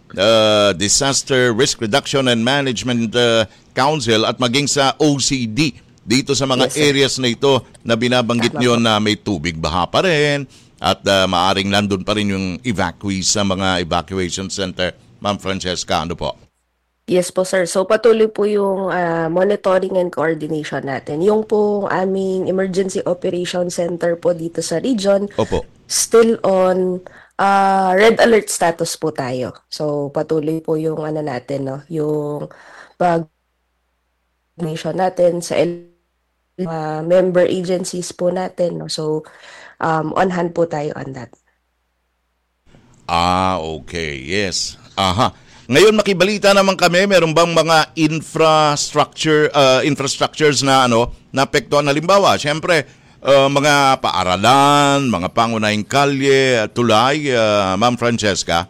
Disaster Risk Reduction and Management Council at maging sa OCD dito sa mga areas na ito na binabanggit niyo na may tubig baha pa rin at maaring nandun pa rin yung evacuees sa mga evacuation center. Ma'am Francesca, ano po? Yes po sir. So patuloy po yung monitoring and coordination natin. Yung po aming Emergency Operation Center po dito sa region, Opo. still on red alert status po tayo. So patuloy po yung natin, no, yung pag-coordination natin sa member agencies po natin, no. So on hand po tayo on that. Okay. Yes. Aha. Ngayon makibalita naman kami, meron bang mga infrastructures na naapektuhan? Halimbawa, syempre mga paaralan, mga pangunahing kalye, tulay, Ma'am Francesca?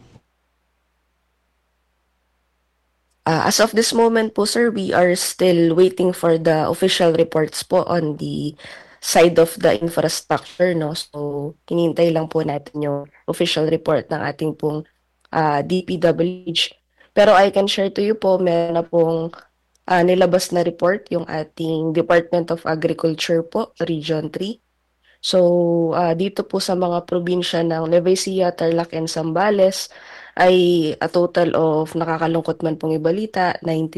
As of this moment po sir, we are still waiting for the official reports po on the side of the infrastructure, no. So hinihintay lang po natin yung official report ng ating pong DPWH. Pero I can share to you po, meron na pong nilabas na report yung ating Department of Agriculture po, Region 3. So dito po sa mga probinsya ng Nueva Ecija, Tarlac, and Zambales ay a total of, nakakalungkot man pong ibalita,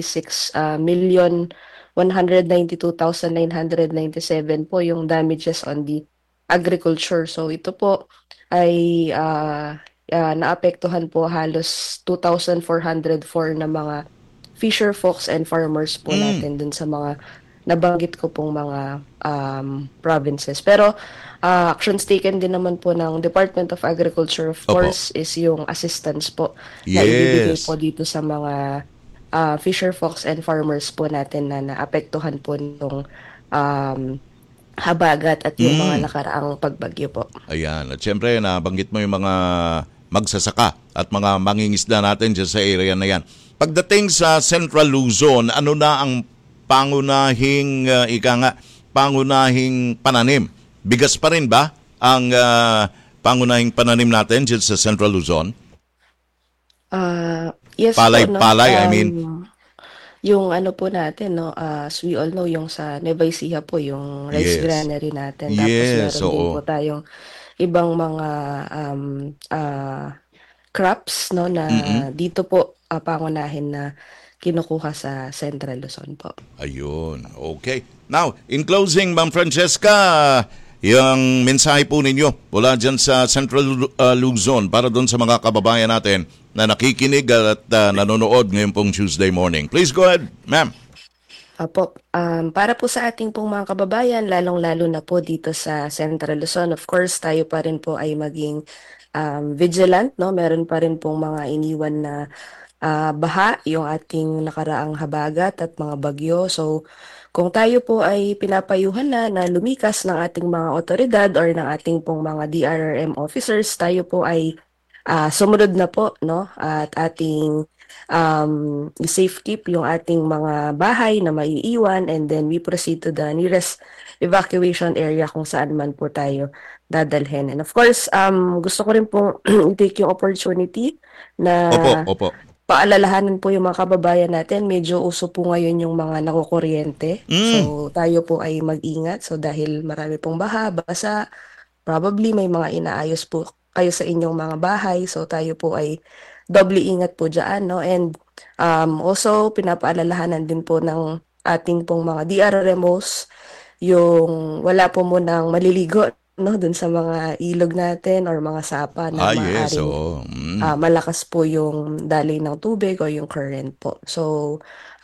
96,192,997 po yung damages on the agriculture. So ito po ay naapektuhan po halos 2,404 na mga fisher folks and farmers po natin dun sa mga nabanggit ko pong mga provinces. Pero actions taken din naman po ng Department of Agriculture, of course, is yung assistance po na ibibigay po dito sa mga fisher folks and farmers po natin na naapektuhan po nitong habagat at yung mga nakaraang pagbagyo po. Ayan. At syempre, nabanggit mo yung mga magsasaka at mga mangingisda natin dyan sa area na yan. Pagdating sa Central Luzon, ano na ang pangunahing pangunahing pananim? Bigas pa rin ba ang pangunahing pananim natin dyan sa Central Luzon? Yes palay, po, no? I mean. Yung po natin, no, as we all know, yung sa Nueva Ecija po, yung rice granary natin. Tapos meron din po tayong ibang mga crops, no, na dito po pangunahin na kinukuha sa Central Luzon po. Ayun. Okay. Now, in closing, Ma'am Francesca, yung mensahe po ninyo mula dyan sa Central Luzon para doon sa mga kababayan natin na nakikinig at nanonood ngayon pong Tuesday morning. Please go ahead, ma'am. Apo, para po sa ating pong mga kababayan, lalong-lalo na po dito sa Central Luzon, of course, tayo pa rin po ay maging vigilant, no? Meron pa rin pong mga iniwan na baha, yung ating nakaraang habagat at mga bagyo. So, kung tayo po ay pinapayuhan na lumikas ng ating mga otoridad or ng ating pong mga DRRM officers, tayo po ay sumunod na po, no? At ating safe keep yung ating mga bahay na maiiwan, and then we proceed to the nearest evacuation area kung saan man po tayo dadalhin. And of course, gusto ko rin po i-take yung opportunity na paalalahanan po yung mga kababayan natin. Medyo uso po ngayon yung mga nakukuryente. So tayo po ay mag-ingat. So dahil marami pong baha, basa, probably may mga inaayos po kayo sa inyong mga bahay. So tayo po ay doble ingat po dyan, no? And also pinapaalalahanan din po ng ating pong mga DRRMOs yung wala po munang maliligo, no, dun sa mga ilog natin or mga sapa na maaaring malakas po yung daloy ng tubig o yung current po. So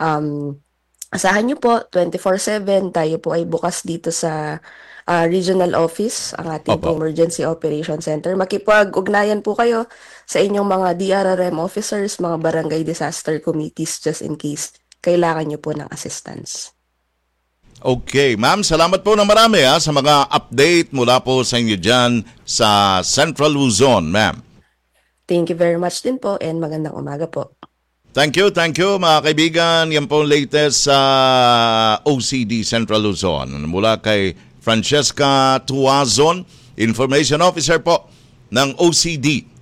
asahan nyo po 24/7 tayo po ay bukas dito sa regional office, ang ating Emergency Operation Center. Makipag-ugnayan po kayo sa inyong mga DRRM officers, mga barangay disaster committees, just in case kailangan nyo po ng assistance. Okay, ma'am, salamat po na marami sa mga update mula po sa inyo dyan sa Central Luzon, ma'am. Thank you very much din po and magandang umaga po. Thank you mga kaibigan. Yan po latest sa OCD Central Luzon. Mula kay Francesca Tuazon, Information Officer po ng OCD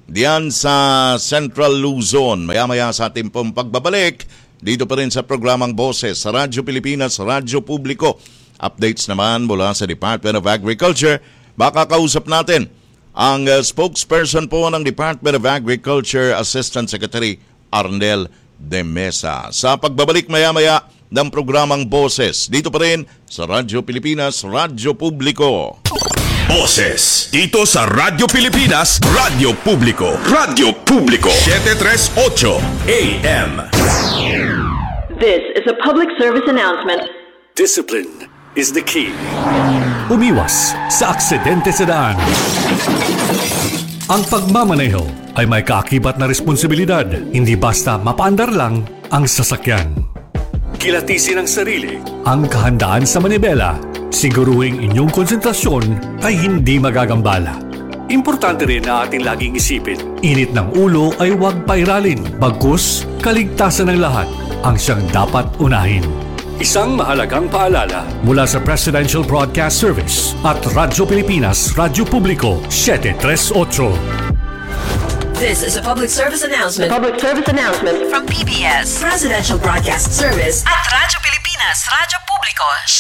diyan sa Central Luzon. Maya-maya sa ating pong pagbabalik, dito pa rin sa programang Boses sa Radyo Pilipinas, Radyo Publiko. Updates naman mula sa Department of Agriculture. Baka kausap natin ang spokesperson po ng Department of Agriculture, Assistant Secretary Arnel de Mesa. Sa pagbabalik maya-maya ng programang Boses, dito pa rin sa Radyo Pilipinas, Radyo Publiko. Boses dito sa Radyo Pilipinas, Radyo Publiko. Radyo Publiko 738 AM. This is a public service announcement. Discipline is the key. Umiwas sa aksidente sa daan. Ang pagmamaneho ay may kaakibat na responsibilidad, hindi basta mapaandar lang ang sasakyan. Kilatisin ang sarili, ang kahandaan sa manibela, siguruhing inyong konsentrasyon ay hindi magagambala. Importante rin na ating laging isipin, init ng ulo ay huwag pairalin, bagkus kaligtasan ng lahat ang siyang dapat unahin. Isang mahalagang paalala mula sa Presidential Broadcast Service at Radyo Pilipinas, Radyo Publiko 738. This is a public service announcement Public service announcement. from PBS, Presidential Broadcast Service at Radyo Pilipinas, Radyo Publiko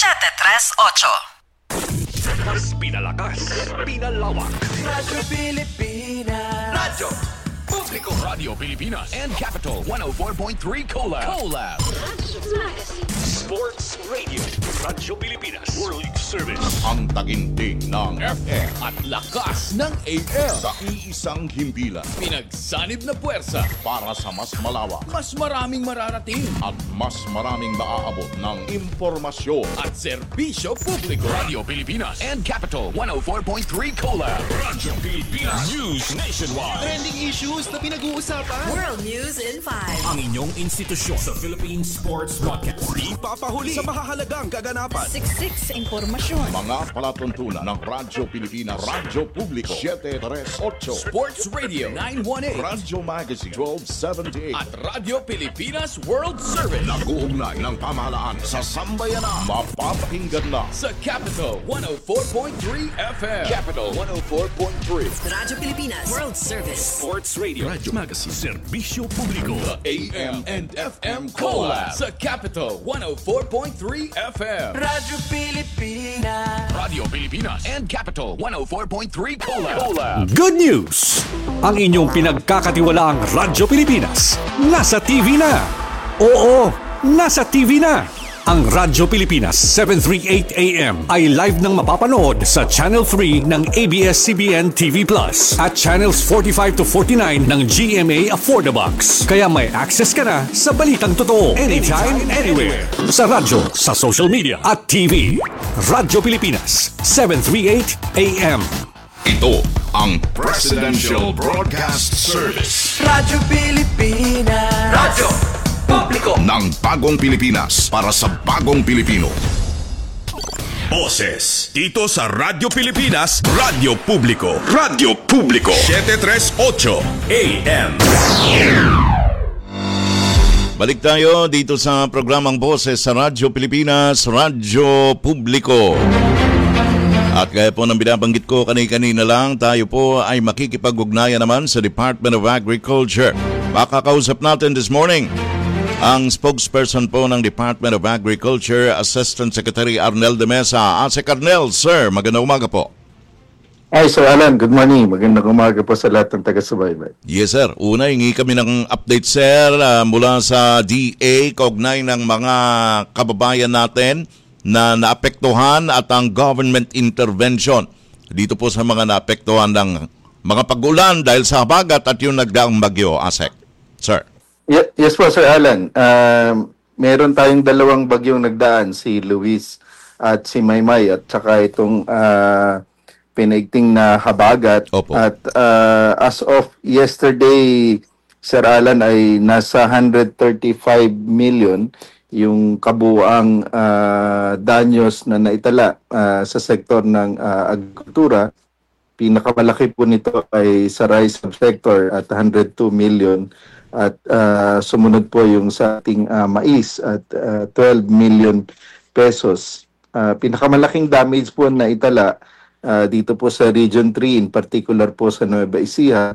738. Mas pinalakas, pinalawak. Radyo Pilipinas. Radyo Publiko, Radio Pilipinas and Capital 104.3 Collab. Sports Radio, Radyo Pilipinas, World Service. Ang taginting ng FM at lakas ng AM. sa iisang himpilan Pinagsanib na puwersa para sa mas malawak mas maraming mararating at mas maraming maaabot ng impormasyon. at serbisyo publiko. Radio Pilipinas and Capital 104.3 Collab. Radyo Pilipinas News Nationwide. Trending issues na pinag-uusapan. World News in 5. Ang inyong institusyon sa Philippine Sports Broadcast. Ipapahuli sa mahahalagang kaganapan. Siksik impormasyon. Mga palatuntunan ng Radyo Pilipinas, Radyo Publiko 738, Sports Radio 918 Radyo Magazine 1278 at Radio Pilipinas World Service nag-uugnay ng pamahalaan sa sambayanan. Mapapakinggan na sa Capital 104.3 FM. Capital 104.3. Radyo Pilipinas World Service. Sports Radio, Radyo Magazine, Serbisyo Publiko. AM and FM Collab sa Capital 104.3 FM. Radyo Pilipinas. Radio Pilipinas and Capital 104.3 Collab. Good news! Ang inyong pinagkakatiwalaang Radyo Pilipinas nasa TV na. Oo, nasa TV na. Ang Radyo Pilipinas 738 AM ay live nang mapapanood sa Channel 3 ng ABS-CBN TV Plus at Channels 45 to 49 ng GMA Affordabox. Kaya may access ka na sa balitang totoo anytime, anywhere. Sa radyo, sa social media at TV. Radyo Pilipinas 738 AM. ito ang Presidential Broadcast Service Radyo Pilipinas. Radyo Publiko ng Bagong Pilipinas para sa Bagong Pilipino. Boses dito sa Radio Pilipinas, Radio Publiko. Radio Publiko 738 AM. Balik tayo dito sa programang Boses sa Radyo Pilipinas, Radyo Publiko. At kaya po nang binabanggit ko kanina lang, tayo po ay makikipag-ugnayan naman sa Department of Agriculture. Makakausap natin this morning ang spokesperson po ng Department of Agriculture, Assistant Secretary Arnel de Mesa. Sir Arnel, sir, magandang umaga po. Hi, Sir Alan. Good morning. Magandang umaga po sa lahat ng taga-subaybay. Yes, sir. Una, hingi kami ng update, sir, mula sa DA, kaugnay ng mga kababayan natin na naapektuhan at ang government intervention dito po sa mga naapektuhan ng mga pag-ulan dahil sa habagat at yung nagdaang bagyo, ASEC. Sir. Yes po, Sir Alan. Meron tayong dalawang bagyong nagdaan, si Luis at si Maymay, at saka itong pinaigting na habagat. Opo. At as of yesterday, Sir Alan, ay nasa 135 million yung kabuang danyos na naitala sa sektor ng agrikultura. Pinakamalaki po nito ay sa rice subsector at 102 million. At sumunod po yung sa ating mais at 12 million pesos. Pinakamalaking damage po na itala dito po sa Region 3, in particular po sa Nueva Ecija,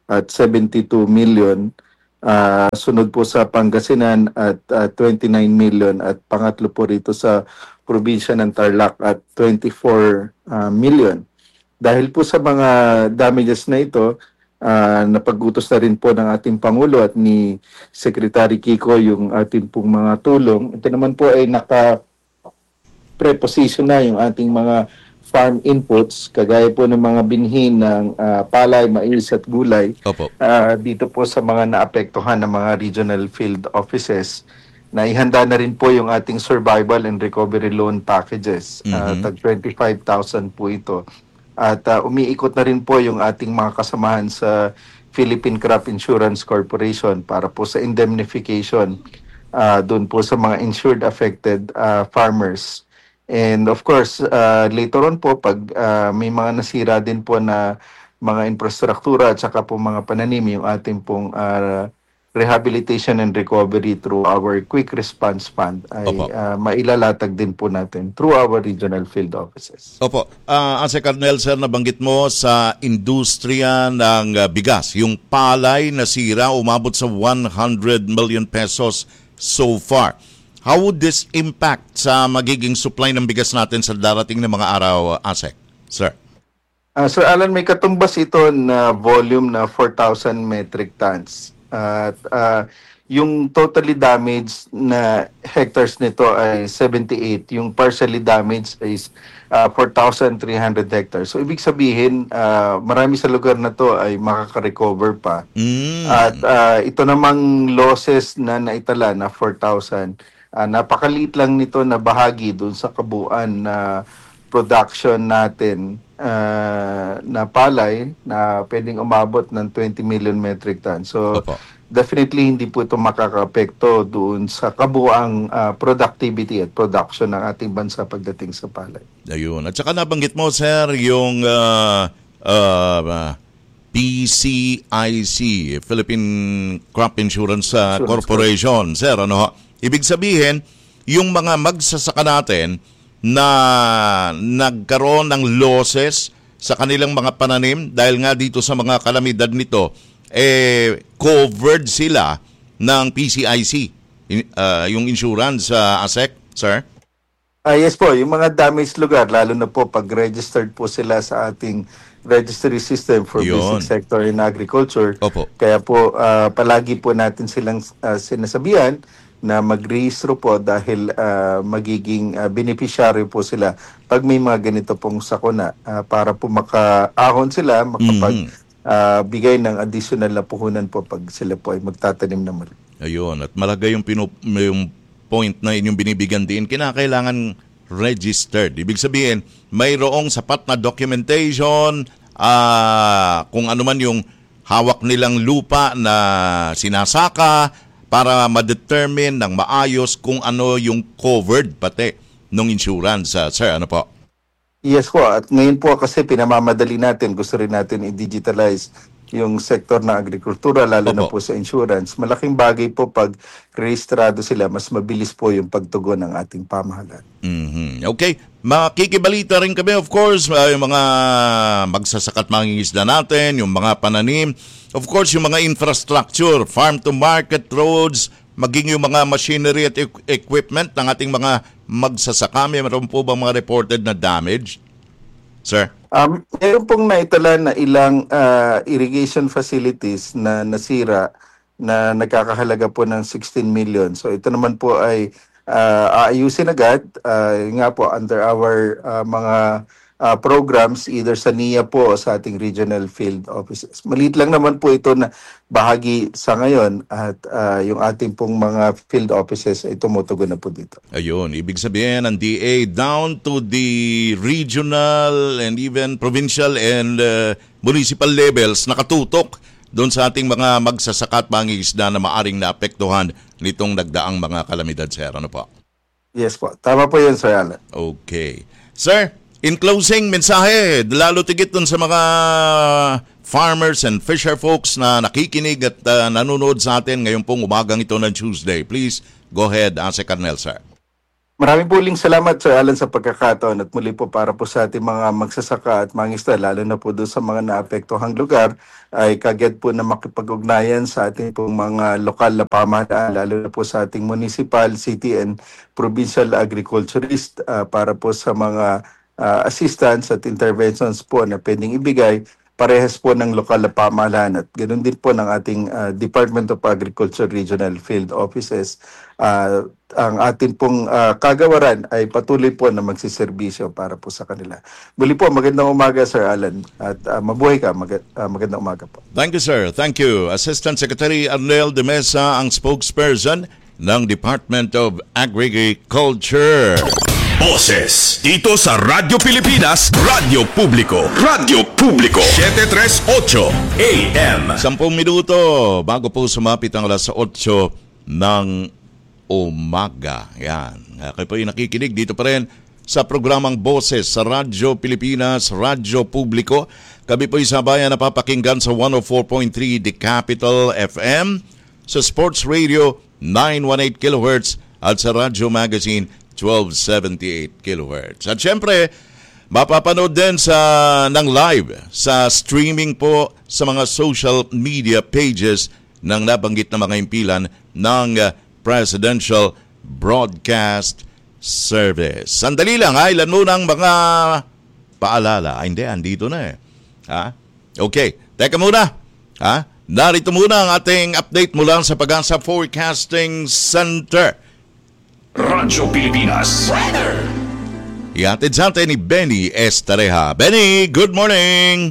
at 72 million. Sunod po sa Pangasinan at 29 million at pangatlo po rito sa probinsya ng Tarlac at 24 million. Dahil po sa mga damages na ito, napag-utos na rin po ng ating Pangulo at ni Secretary Kiko yung ating pong mga tulong. Ito naman po ay naka-preposition na yung ating mga farm inputs, kagaya po ng mga binhin ng palay, mais at gulay. Opo. Dito po sa mga naapektuhan ng mga regional field offices, na ihanda na rin po yung ating survival and recovery loan packages. Tag 25,000 po ito. At umiikot na rin po yung ating mga kasamahan sa Philippine Crop Insurance Corporation para po sa indemnification doon po sa mga insured affected farmers. And of course, later on po, pag may mga nasira din po na mga infrastruktura at saka po mga pananim, yung ating pong rehabilitation and recovery through our quick response fund ay mailalatag din po natin through our regional field offices. Opo. Ase Colonel, sir, nabanggit mo sa industriya ng bigas, yung palay na sira umabot sa 100 million pesos so far. How would this impact sa magiging supply ng bigas natin sa darating na mga araw, Asek? Sir. Sir Alan, may katumbas ito na volume na 4,000 metric tons. At yung totally damaged na hectares nito ay 78. Yung partially damaged is 4,300 hectares. So ibig sabihin, marami sa lugar na to ay makaka-recover pa. At ito namang losses na naitala na 4,000, napakaliit lang nito na bahagi dun sa kabuuan na production natin na palay na pwedeng umabot ng 20 million metric tons. So, definitely hindi po ito makaka-apekto doon sa kabuuang productivity at production ng ating bansa pagdating sa palay. Ayun. At saka nabanggit mo, sir, yung PCIC, Philippine Crop Insurance Corporation. Sir, ano? Ibig sabihin, yung mga magsasaka natin na nagkaroon ng losses sa kanilang mga pananim dahil nga dito sa mga kalamidad nito, covered sila ng PCIC, yung insurance, Asek, sir? Yes po, yung mga damaged lugar, lalo na po pag registered po sila sa ating registry system for basic sector in agriculture. Opo. Kaya po, palagi po natin silang sinasabihan na mag-rehistro po dahil magiging beneficiary po sila pag may mga ganito pong sakuna para po makaahon sila, makapagbigay ng additional na puhunan po pag sila po ay magtatanim na muli. Ayun, at malaga yung point na inyong binibigyan din, kinakailangan registered. Ibig sabihin, mayroong sapat na documentation, kung ano man yung hawak nilang lupa na sinasaka, para ma-determine ng maayos kung ano yung covered pati ng insurance. Sir, ano po? Yes po. At ngayon po kasi pinamamadali natin, gusto rin natin i-digitalize yung sektor ng agrikultura, lalo na po sa insurance. Malaking bagay po pag rehistrado sila, mas mabilis po yung pagtugon ng ating pamahalaan. Okay. Makikibalita rin kami, of course, yung mga magsasakat mangingisda natin, yung mga pananim, of course, yung mga infrastructure, farm-to-market roads, maging yung mga machinery at equipment ng ating mga magsasaka. Meron po ba mga reported na damage, sir? Meron pong naitala na ilang irrigation facilities na nasira na nagkakahalaga po ng 16 million. So ito naman po ay aayusin agad nga po under our mga programs either sa NIA po o sa ating regional field offices. Maliit lang naman po ito na bahagi sa ngayon at yung ating pong mga field offices ay tumutugon na po dito. Ayun, ibig sabihin ang DA down to the regional and even provincial and municipal levels nakatutok doon sa ating mga magsasaka at mangingisda na maaring naapektuhan nitong nagdaang mga kalamidad, sir. Ano po? Yes po. Tama po yun, Sir Alan. Okay. Sir, in closing, mensahe, lalo tigit dun sa mga farmers and fisher folks na nakikinig at nanonood sa atin ngayon pong umagang ito ng Tuesday. Please, go ahead, Ase Colonel, sir. Maraming puling salamat, Sir Alan, sa pagkakataon at muli po para po sa ating mga magsasaka at mangingisda, lalo na po doon sa mga naapektuhang lugar, ay kaagad po na makipag-ugnayan sa ating pong mga lokal na pamahalaan, lalo na po sa ating municipal, city, and provincial agriculturist para po sa mga assistance at interventions po na pwedeng ibigay parehas po ng lokal na pamahalaan at ganoon din po ng ating Department of Agriculture Regional Field Offices. Ang ating pong kagawaran ay patuloy po na magsiservisyo para po sa kanila. Muli po, magandang umaga, Sir Alan, at mabuhay ka. Magandang umaga po. Thank you, sir. Thank you. Assistant Secretary Arnel de Mesa, ang spokesperson ng Department of Agriculture. Boses dito sa Radyo Pilipinas, Radyo Publiko. Radyo Publiko 738 AM. 10 minuto bago po sumapit ang alas 8 ng umaga. Yan. Kayo po yung nakikinig dito pa rin sa programang Boses sa Radyo Pilipinas, Radyo Publiko. Kami po yung sabayan napapakinggan sa 104.3 The Capital FM, sa Sports Radio 918 kHz at sa Radyo Magazine 1278 kHz. At syempre, mapapanood din ng live sa streaming po sa mga social media pages ng nabanggit na mga impilan ng Presidential Broadcast Service. Sandali lang, ilan muna ang mga paalala. Hindi, andito na eh. Okay, teka muna. Narito muna ang ating update mula sa Pag-asa Forecasting Center. Radyo Pilipinas Weather. Ihatid sa atin ni Benny Estareja. Benny, good morning!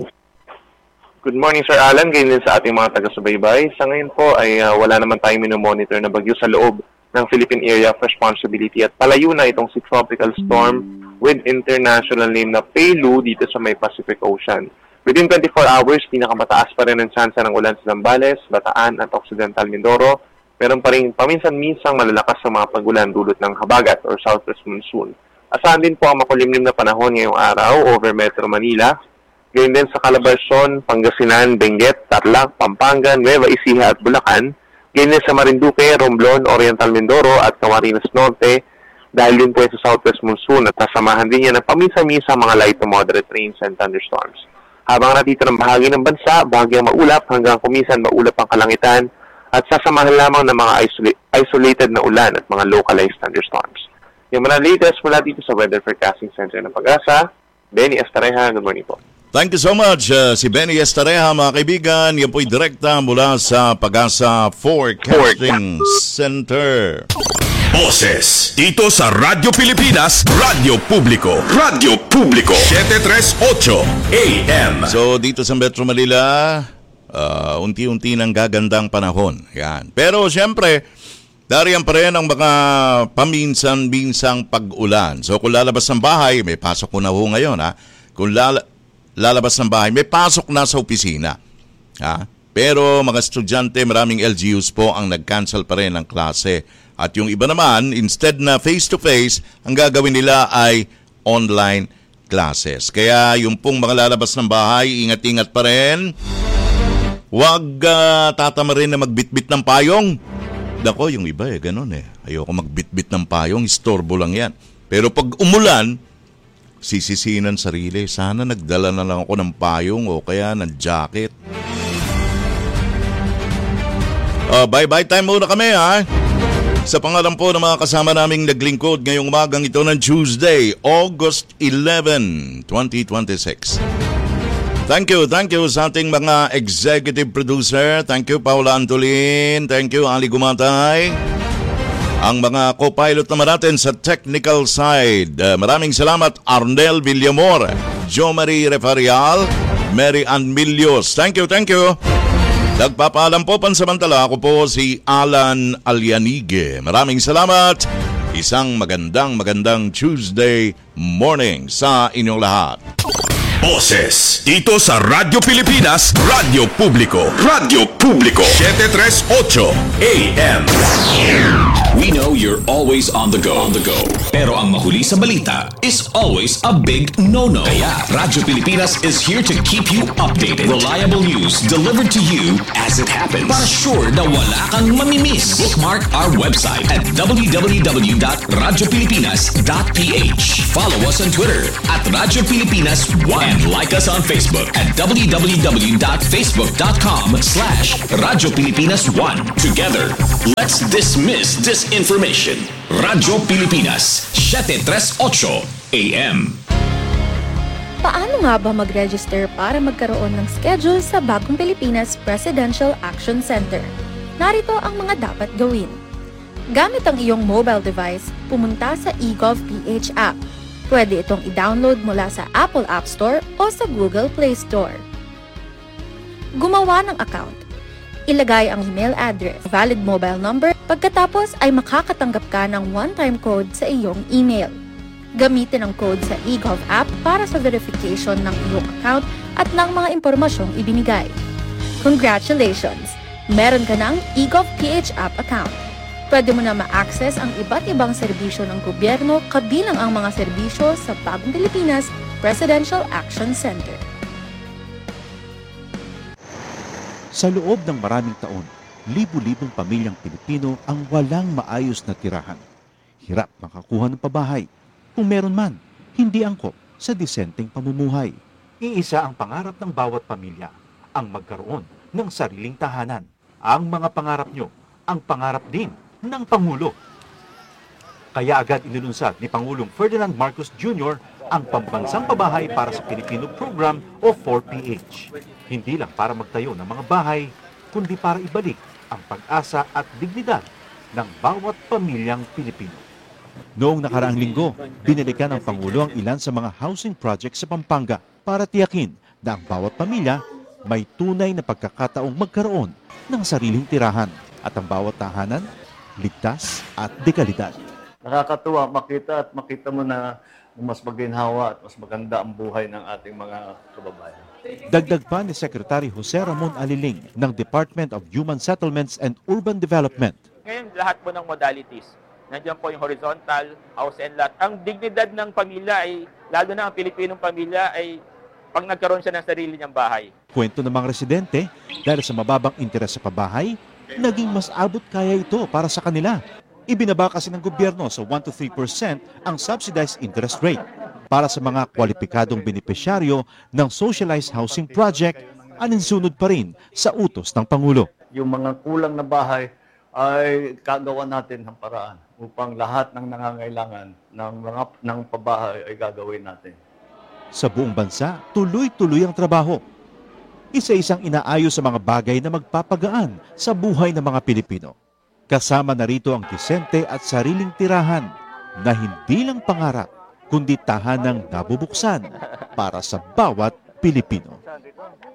Good morning, Sir Alan. Ganyan din sa ating mga taga-subaybay. Sa ngayon po ay wala naman tayong minomonitor na bagyo sa loob ng Philippine Area of Responsibility at palayo na itong si tropical storm with international name na Pelu dito sa may Pacific Ocean. Within 24 hours, pinakamataas pa rin ang tsansa ng ulan sa Zambales, Bataan at Occidental Mindoro. Meron pa rin paminsan-minsang malalakas sa mga pagulan dulot ng habagat or southwest monsoon. Asahan din po ang makulimlim na panahon ngayong araw over Metro Manila. Gayun din sa Calabarzon, Pangasinan, Benguet, Tarlac, Pampanga, Nueva Ecija at Bulacan. Gayun din sa Marinduque, Romblon, Oriental Mindoro at Camarines Norte. Dahil din po sa southwest monsoon at sasamahan din yan ng paminsan-minsang mga light to moderate rains and thunderstorms. Habang natito ng bahagi ng bansa, bahagyang maulap hanggang kuminsan maulap ang kalangitan at sasamahan lamang ng mga isolated na ulan at mga localized thunderstorms. Yung mga latest mula dito sa Weather Forecasting Center ng Pag-asa, Benny Estareja, good morning po. Thank you so much, si Benny Estareja, mga kaibigan. Yan po'y direkta mula sa Pag-asa Forecasting Center. Boses dito sa Radyo Pilipinas, Radyo Publiko. Radyo Publiko 738 AM. So dito sa Metro Manila, unti-unti nang gagandang panahon. Yan. Pero siyempre, dariyan pa rin ang mga paminsan-minsang pag-ulan. So kung lalabas ng bahay, may pasok ko na ho ngayon. Kung lalabas ng bahay, may pasok na sa opisina. Pero mga estudyante, maraming LGUs po ang nag-cancel pa rin ng klase. At yung iba naman, instead na face-to-face, ang gagawin nila ay online classes. Kaya yung pong mga lalabas ng bahay, ingat-ingat pa rin. Huwag tatama rin na magbitbit ng payong. Dako, yung iba ganun Ayoko magbitbit ng payong, istorbo lang yan. Pero pag umulan, sisisinan sarili. Sana nagdala na lang ako ng payong o kaya ng jacket. Bye-bye time muna kami Sa pangalan po ng mga kasama naming naglingkod ngayong umagang ito ng Tuesday, August 11, 2026. Thank you sa ating mga executive producer. Thank you, Paula Antolin. Thank you, Ali Gumatay. Ang mga co-pilot naman natin sa technical side. Maraming salamat, Arnel Villamor, Jo Marie Refarial, Mary Ann Milios. Thank you. Nagpapaalam po pansamantala, ako po si Alan Alianige. Maraming salamat. Isang magandang Tuesday morning sa inyong lahat. Boses dito sa Radyo Pilipinas, Radyo Publiko. Radyo Publiko 738 AM. We know you're always on the go. Pero ang mahuli sa balita is always a big no-no. Kaya Radyo Pilipinas is here to keep you updated. Reliable news delivered to you as it happens. Para sure na wala kang mamimiss. Bookmark our website at www.radiopilipinas.ph. Follow us on Twitter at Radyo Pilipinas 1 and like us on Facebook at www.facebook.com/Radyo Pilipinas 1. Together, let's dismiss disinformation. Radyo Pilipinas, 738 AM. Paano nga ba mag-register para magkaroon ng schedule sa Bagong Pilipinas Presidential Action Center? Narito ang mga dapat gawin. Gamit ang iyong mobile device, pumunta sa eGov.ph app. Pwede itong i-download mula sa Apple App Store o sa Google Play Store. Gumawa ng account. Ilagay ang email address, valid mobile number, pagkatapos ay makakatanggap ka ng one-time code sa iyong email. Gamitin ang code sa eGov app para sa verification ng iyong account at ng mga impormasyong ibinigay. Congratulations! Meron ka ng eGov.ph app account. Pwede mo na ma-access ang iba't ibang serbisyo ng gobyerno kabilang ang mga serbisyo sa Bagong Pilipinas Presidential Action Center. Sa loob ng maraming taon, libu-libong pamilyang Pilipino ang walang maayos na tirahan. Hirap makakuha ng pabahay. Kung meron man, hindi angkop sa disenteng pamumuhay. Iisa ang pangarap ng bawat pamilya, ang magkaroon ng sariling tahanan. Ang mga pangarap nyo, ang pangarap din ng Pangulo. Kaya agad inilunsad ni Pangulong Ferdinand Marcos Jr. ang Pambansang Pabahay para sa Pilipino Program o 4PH. Hindi lang para magtayo ng mga bahay, kundi para ibalik ang pag-asa at dignidad ng bawat pamilyang Pilipino. Noong nakaraang linggo, binalikan ng Pangulo ang ilan sa mga housing projects sa Pampanga para tiyakin na ang bawat pamilya may tunay na pagkakataong magkaroon ng sariling tirahan at ang bawat tahanan ligtas at dekalidad. Nakakatuwa makita mo na mas maginhawa at mas maganda ang buhay ng ating mga kababayan. Dagdag pa ni Secretary Jose Ramon Aliling ng Department of Human Settlements and Urban Development. Ngayon, lahat po ng modalities. Nandiyan po yung horizontal, house and lot. Ang dignidad ng pamilya ay, lalo na ang Pilipinong pamilya, ay pag nagkaroon siya ng sarili niyang bahay. Kwento ng mga residente, dahil sa mababang interes sa pabahay, naging mas abot kaya ito para sa kanila. Ibinaba kasi ng gobyerno sa 1 to 3% ang subsidized interest rate. Para sa mga kwalipikadong benepisyaryo ng socialized housing project, aninsunod pa rin sa utos ng Pangulo. Yung mga kulang na bahay ay kagawa natin ng paraan upang lahat ng nangangailangan ng pabahay ay gagawin natin. Sa buong bansa, tuloy-tuloy ang trabaho. Isa-isang inaayos sa mga bagay na magpapagaan sa buhay ng mga Pilipino. Kasama na rito ang disente at sariling tirahan na hindi lang pangarap, kundi tahanang nabubuksan para sa bawat Pilipino.